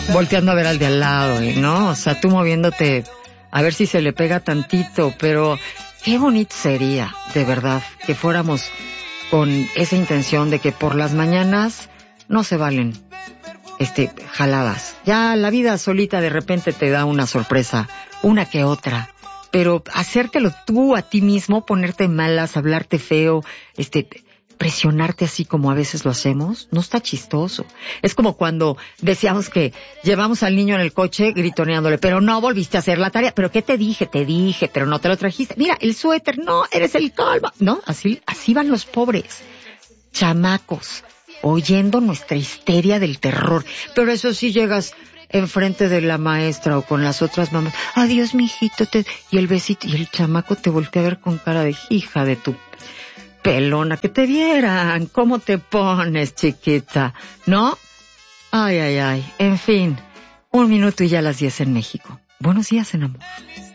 volteando a ver al de al lado, ¿no? O sea, tú moviéndote a ver si se le pega tantito, pero qué bonito sería, de verdad, que fuéramos con esa intención de que por las mañanas no se valen jaladas. Ya la vida solita de repente te da una sorpresa, una que otra, pero hacértelo tú a ti mismo, ponerte malas, hablarte feo, presionarte así como a veces lo hacemos, no está chistoso. Es como cuando decíamos que llevamos al niño en el coche gritoneándole, pero no volviste a hacer la tarea. ¿Pero qué te dije? Te dije, pero no te lo trajiste. Mira, el suéter, no, eres el calvo. No, así van los pobres chamacos, oyendo nuestra histeria del terror. Pero eso sí llegas enfrente de la maestra o con las otras mamás. Adiós, mijito, y el besito, y el chamaco te voltea a ver con cara de hija de tu pelona, que te vieran cómo te pones, chiquita, ¿no? Ay, ay, ay. En fin, 1 minuto y ya las 10 en México. Buenos días, en amor.